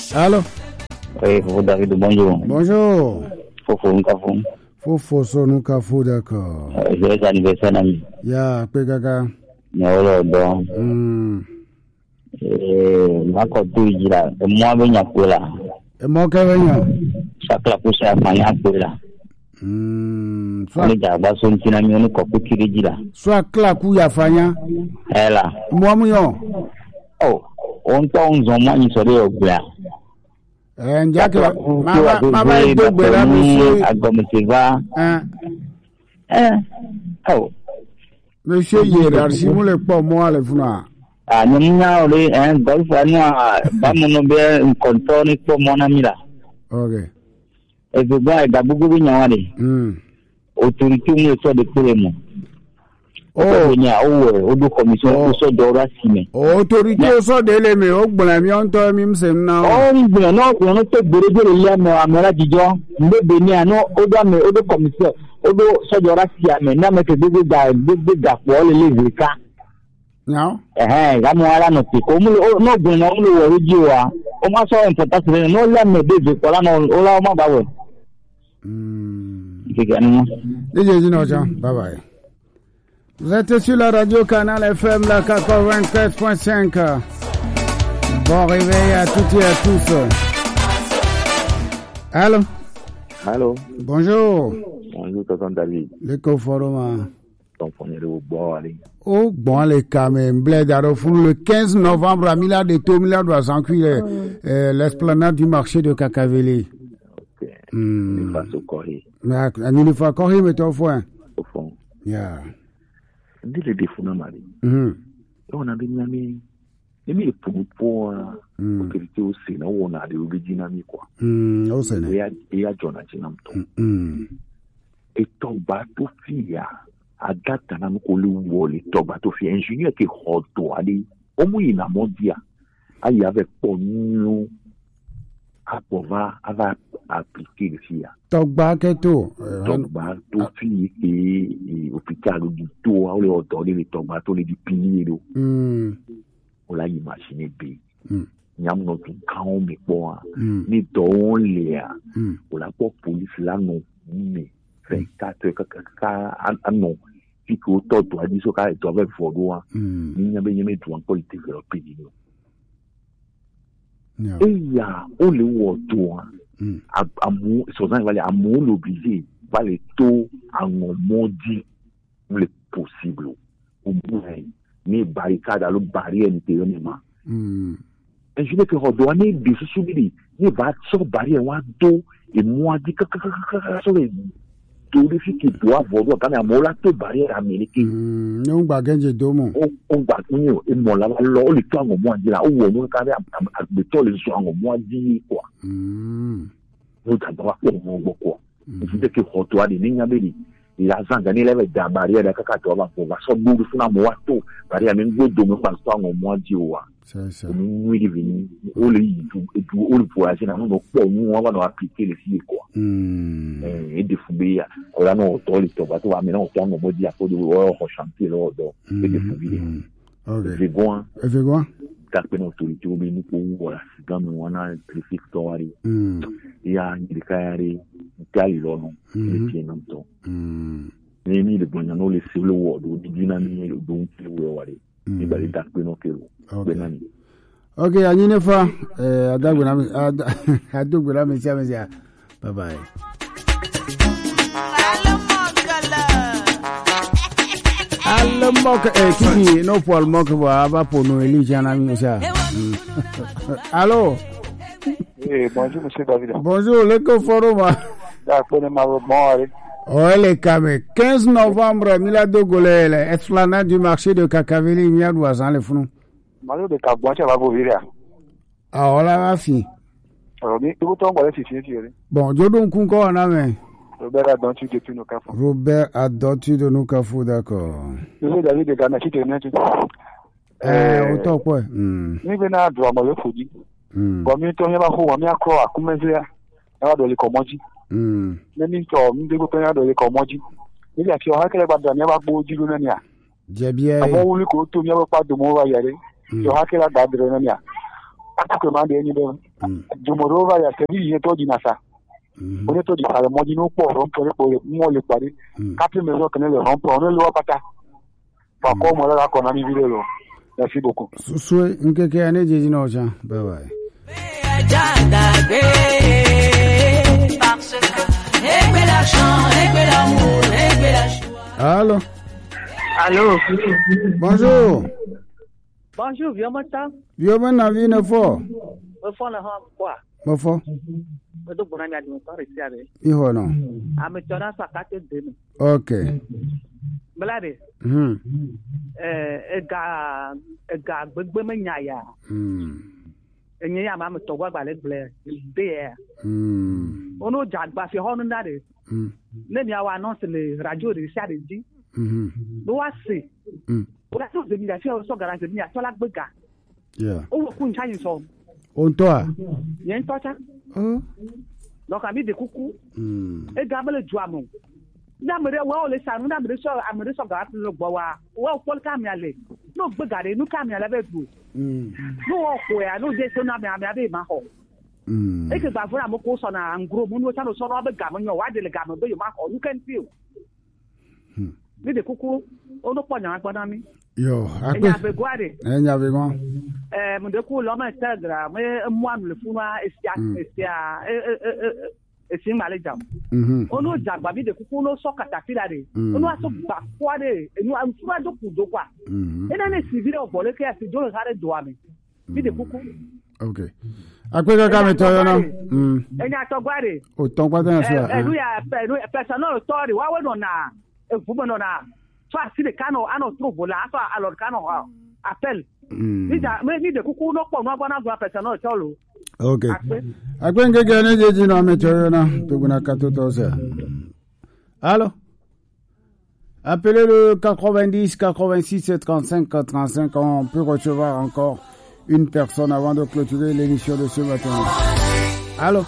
Allô? Oui, vous David, bonjour. Bonjour. Fofo Nkafou. Fofo Sonukafou, d'accord. Joyeux anniversaire, ami. Ya, Pegaka. Nyolo don. Mako tuijira. Moi benya kula. Moi kawenya. Sakla kusa fanya kula. Swali jaba sontina mioni ko kukirijira. Swakla ku ya fanya. Ela. Moi muyo. Oh, on ta on zoma ni sore ogba. Njake mama idogbera monsieur agometiba. Oh. Monsieur Yera simule po mo ale funa. Nyamnya ole golfania bamuno be nkontoni po mona mira. Okay. Ezugba igabugu bi nyawale. Autorité mu so de kuremo. Oh nya owo odu commission so do rasime. Autorité so de le me ogbona mi onto mi msem na. Oh ni no to gbere ya mo amara jijo mbebe ni ano odu commission odu so do rasime na me ke gbegbe ga po le lezika. Now? Gamu ala no ti ko mu no gbon na mu wo ri wa. O ma so important re no la me de ko la no o la o ma ba wo. Bye bye. Vous êtes sur la radio Canal FM, la 93.5. Bon réveil à toutes et à tous. Allô? Allô? Bonjour. Bonjour, tonton David. L'éco-forum. Ton premier au bon, allez. Oh, bon, les camés, bled à le 15 novembre à Mila de Tomila doit s'encuire l'esplanade du marché de Kakaveli. Ok. Il passe au Corée. Il faut Corée, mais au fond. Au fond. Yeah. Dis le défaut, non, Marie. On a bien mis. Et mais pour autorité au Sénat, on a des obédiences, quoi. Au Sénat. Et à Jonathan Namto. Et ton bateau, fille, à date, on a le ton bateau, fille, ingénieur qui est hot, allez. Au moins, il a mon dia. Ah, il y avait pour nous. À pouvoir appliquer le FIA. Togba keto. Togba, tout fille et hôpital du tout, on les ordonne les togba, tous les piliers. On l'a imaginé bien. Nyam no tu quand me bon, ni don les, on la police là non, mais 24 non. Si que autant toi dis so ka to avec fodo ni nya be yeme tu encore développer ni. Et il y a on le voit amu sozan va amu l'obliger va le taux en modi le possible au moins ni barricade à le barrière intérieurement et je veux que redonner des soucis ni va sur barrière wa do et moi dit que sur les do les filles qui doivent voir quand on la to barrière américaine non ba genje domo on ba ni et mon la lo le temps au moins dit là où on ka le temps le soir au moins dit quoi nous d'abord pour beaucoup je veux que retourner ni ngabeli il a zanga ni leve da barrière da kaka to ba pour va so bourou na mo wato barrière men go do mo pa so au moins dit wa c'est nous il venu on le tout on le pour agir na no po nous on va appliquer les filles quoi et de fouber là non to le to ba to va maintenant on tourne mo dit à cause de chantier là et de fouber OK c'est bon takpe na autorité obi ni ko wala sigamu wana traffic story ya ni kayari tali lono le tiena mto ni le bonya no le silo wo do dina ni le don ki wo wale ni bali takpe no kero benani OK anyine fa adaguna me sia bye bye. Allo moka kiki no poil moka ba pour nous Elijah na mi ça. Allô? Bonjour monsieur David. Bonjour l'éco forum. D'accord, ma bonne. Oh les camés 15 novembre Milado Golele esplanade du marché de Kakaveli mi adoazan le funu. Malo de Kabouacha va vous virer. Ah ola va fi. Alors ni tout ton voilà fifi. Bon jodon kunko na me. Robert Adontu depuis nos cafés. Robert Adontu de nos cafés, d'accord. Monsieur David de Ghana, qui te net. Autant quoi. Ni vena droit mo fodi. Comme mi to yaba ko wa mi akro akumezea. Na do le komoji. Neni to mi de ko to ya do le komoji. Ni ya fi o hakele ba do ni ba bo jiru na ni a. Je bien. Abo wuli ko to mi ba pa do mo wa yare. Yo hakele da dre na ni a. que m'a dit du Morova ya sebi yeto di nasa on est di sale mo di no po ron pour mo le pari quatre maisons que le ron pour on le pata pa ko mo la ko na mi vidéo merci beaucoup souhait nkeke ane jeji no ja bye bye Allô. Allô. Bonjour. Bonjour, viens maintenant. Viens maintenant, viens fort. Me font la quoi? Me fort. Me do bonami a dimo tore si ave. Iho no. A me tona sa kate de. OK. Blade. Ega gbegbe me nya ya. Enye ya ma me to gba le ble. De. Ono jagba fi honu na de. Le mi awa annonce le radio de si ade di. No wa se. O la so de mi da fi o so garanti mi a so la gbega. Yeah. O wo kun chanyin so. On toi. Yen to cha. Donc ami de kuku. E gamele juamu. Na mere wa o le sanu na mere so amere so ga lo gbo wa. Wa o pol kam ya le. No gbega de nu kam ya le be du. No o ko ya no je so na me abi ma ho. E ke ba fura mo ko so na ngro mo no cha no so no be gam nyo wa de le gam be yo ma ho. You can feel. Ni de kuku o no po nya agboda mi. Yo, enya be guare. Enya be go. Mo de ku lo ma Instagram mo anu le funwa esia esi male jam. Ono jagba bi de kuku no so katafila de. Ono aso ba kwa de, enu anfuma do ku do kwa. Ena ne si video bole ke asi do hare do ami. Bi de kuku. Okay. Akwega ka me to yo no. Enya to guare. O ton kwa tan so. Enu ya personal story wa we no na. Efumo no na. So asi de kano ano trouve la so alors kano appel. Ni de kuku no po no agba na personal tolo. Okay. Akwenke gane jeji no me to na to guna katoto se. Allô? Appelez le 90 86 35 85. On peut recevoir encore une personne avant de clôturer l'émission de ce matin. Allô?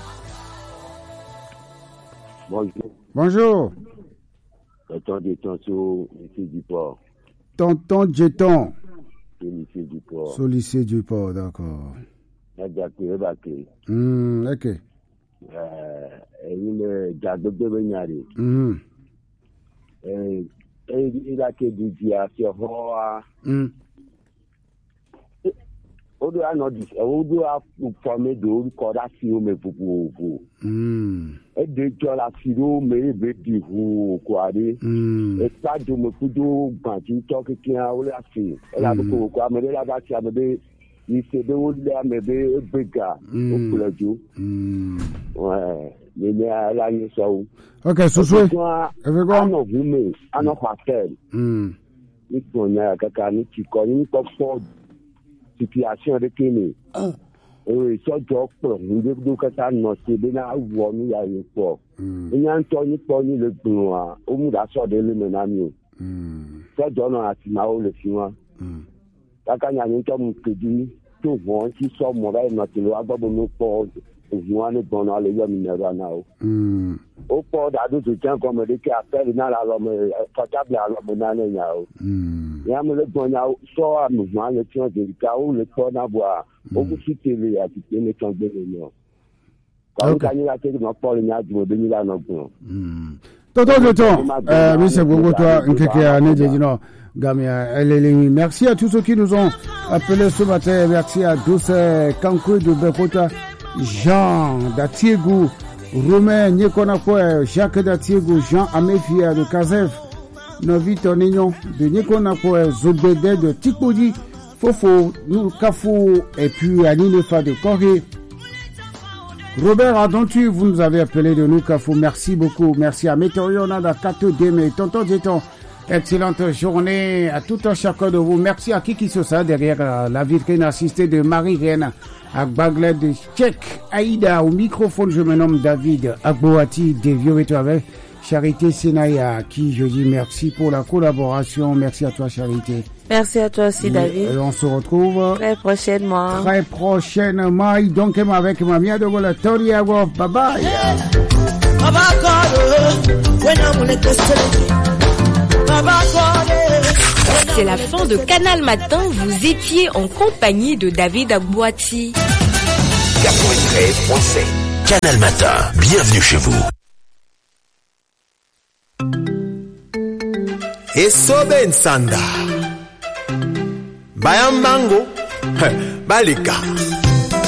Bonjour. Bonjour. Tonton Jeton sur lycée du port. Tonton Jeton. Sur lycée du port. Sur lycée du port, d'accord. OK. Une jagbegbe benyari. Il a que du dia sur hoa. Odo anodi, odo a formé de cordation me pour. Et de la filo me be di hu kwari. Et pas de me kudo banti to ke a o la fi. La ko ko amere la ba ti amebe il se de o le amebe bega o plejo. Ouais, mais la ni so. OK, soso. Avec quoi non vous me ano hotel. Ni ko nya kaka ni ti ko ni ko fo situation de kini. Sojo po ni do kata no se be na wo mi ya yi po. Nya nto ni po ni le gbun wa, o mu da so de le me na mi o. Sojo no ati ma o le fi wa. Kaka nya ni to mu keji to won ti so mo ra no ti lo agbabo no po òun ní gbọ́nà alẹ́ yọ mi nẹ̀rọ náà o. Ó pọ̀ dàdú tó jẹ́ nǹkan ọmọdé kí apẹ́rẹ́ náà la lọ́mọ kọ́tábìlì alọ́mọ náà lè yàn o. Ìyá mi lè gbọ́n ya sọ àmì fún àyè tí wọ́n ti ká ó lè tọ́ náà bọ̀ à ó kú sí tèlè àti pé ní kan gbé mi lọ. Kọ́ni ká yín láti ẹ̀dùn ọ̀pọ̀ rẹ̀ ní àjùmọ̀ bí yín lánàá gbọ̀n. Toto, monsieur Bogotoa, Nkeke, Nedjedino, Gamia, Elelini. Merci à tous ceux qui nous ont appelés ce matin. Merci à Douce Kankou de Bekota, Jean Datiegou, Romain Nyekonakwe, Jacques Datiegou, Jean Amefia de Kazef, Novito Nignon de Nyekonakwe, Zobede de Tikodi, Fofo, Kafou, et puis Aninefa de Corée. Robert Adontu, vous nous avez appelé de Noukafou. Merci beaucoup. Merci à Météoriona d'Akato Deme. Tonton Jeton, excellente journée à tout un chacun de vous. Merci à Kiki Sosa derrière la vitrine assistée de Marie-Reine à Baglet de Tchèque. Aïda au microphone, je me nomme David Agboati de Vieux avec Charité Senaya à qui je dis merci pour la collaboration. Merci à toi Charité. Merci à toi aussi, David. Et on se retrouve très prochainement. Très prochainement. Donc, avec ma mia de Volatoria. Bye bye. C'est la fin de Canal Matin. Vous étiez en compagnie de David Agboati. 93.7. Canal Matin, bienvenue chez vous. Esobe Nsanda Bayambango Balika